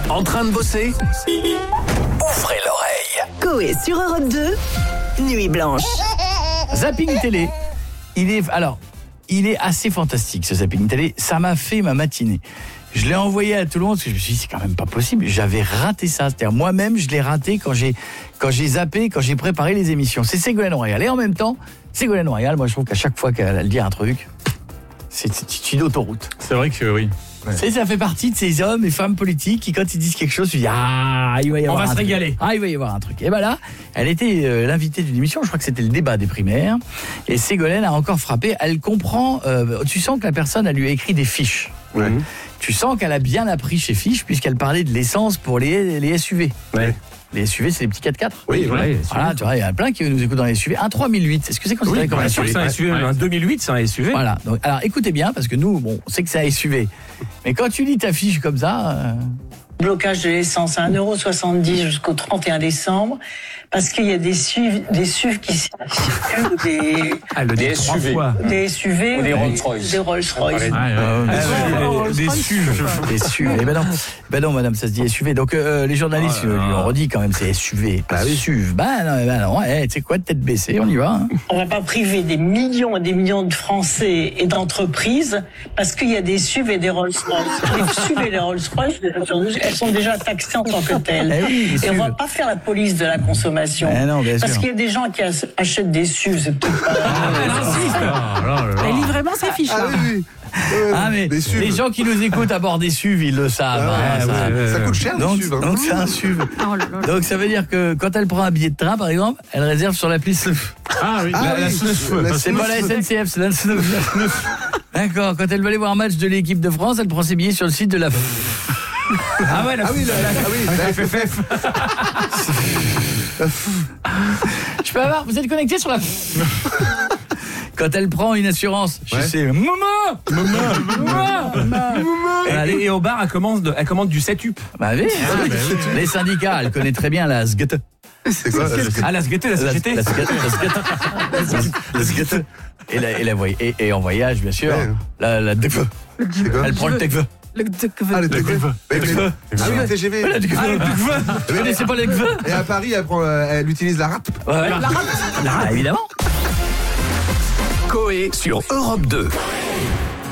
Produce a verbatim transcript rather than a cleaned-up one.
En train de bosser? Ouvrez l'oreille. Coé sur Europe deux, Nuit Blanche. Zapping télé. Il est alors, il est assez fantastique ce zapping télé. Ça m'a fait ma matinée. Je l'ai envoyé à tout le monde parce que je me suis dit c'est quand même pas possible. J'avais raté ça. C'est-à-dire moi-même je l'ai raté quand j'ai quand j'ai zappé, quand j'ai préparé les émissions. C'est Ségolène Royal et en même temps Ségolène Royal. Moi je trouve qu'à chaque fois qu'elle dit un truc, c'est, c'est une autoroute. C'est vrai que oui. Ouais. C'est, ça fait partie de ces hommes et femmes politiques qui, quand ils disent quelque chose, tu dis ah, il va y avoir on va un se truc. régaler. Ah, il va y avoir un truc. Et ben là, elle était euh, l'invitée d'une émission. Je crois que c'était le débat des primaires. Et Ségolène a encore frappé. Elle comprend. Euh, tu sens que la personne, elle lui a écrit des fiches. Ouais. Tu sens qu'elle a bien appris chez Fiche puisqu'elle parlait de l'essence pour les, les S U V. Ouais. Les S U V, c'est les petits quatre-quatre. Oui, voilà. Voilà, tu vois, il y en a plein qui nous écoutent dans les S U V. Un trois mille huit, est-ce que c'est considéré Oui, comme un bien S U V? sûr, c'est un S U V. Un deux mille huit, c'est un S U V. Voilà. Donc, alors, écoutez bien, parce que nous, bon, on sait que c'est un S U V. Mais quand tu lis ta fiche comme ça... Euh... Blocage de l'essence à un euro soixante-dix jusqu'au trente et un décembre, parce qu'il y a des S U V, des S U V qui circulent, des, Ah, le Des des S U V. trois fois. des S U V, Ou des Rolls-Royce. des Rolls-Royce. Ah, euh, Ah, euh, Des S U V. Des S U V. Eh ben non, ben non, madame, ça se dit S U V. Donc euh, les journalistes Oh là là. lui ont redit quand même c'est S U V, pas S U V. Ben non, ben non, ouais, tu sais quoi, tête baissée, on y va. Hein. On va pas priver des millions et des millions de Français et d'entreprises parce qu'il y a des S U V et des Rolls-Royce. Les S U V et les Rolls-Royce, elles sont déjà taxées en tant que telles. Eh oui, les et on S U V. va pas faire la police de la consommation. Eh non, bien parce sûr. qu'il y a des gens qui achètent des S U V, c'est peut-être pas... Ah, là, là, là. Elle lit vraiment ses fiches. Ah là. oui, oui. Euh, Ah mais des S U V. les gens qui nous écoutent à bord des S U V, ils le savent. Ah hein, ouais, ça. ouais, ouais. Ça coûte cher, Donc, des S U V. hein. donc c'est un S U V. Oh là là. Donc ça veut dire que quand elle prend un billet de train, par exemple, elle réserve sur l'appli S N F. Ah oui, Ah la- oui, la la- Snuf. la- C'est pas la S N C F, c'est la S N F. D'accord, quand elle veut aller voir un match de l'équipe de France, elle prend ses billets sur le site de la... Ah ouais, la Ah oui, la, la- ah oui, la F F F. Je peux avoir, vous êtes connecté sur la... Quand elle prend une assurance, je Ouais. sais, maman, maman, maman. Et, Allez, et au bar, elle commande, elle commande du sept-up. bah oui, les syndicats, elle connaît très bien la S G T. C'est quoi la- Ah, la S G T, la La société. la S G T, la S G T. La S G T. Et, la, et, la, voy- et, et en voyage, bien sûr, Ouais. la, la T G V. C'est quoi Elle prend le T G V. Ah, le T G V. Mais- mais- Ah oui, le T G V. La T G V. Vous connaissez pas la T G V? Et à Paris, elle, prend, euh, elle utilise la rap. Ouais, ouais. La rate. Évidemment. Coé sur Europe deux.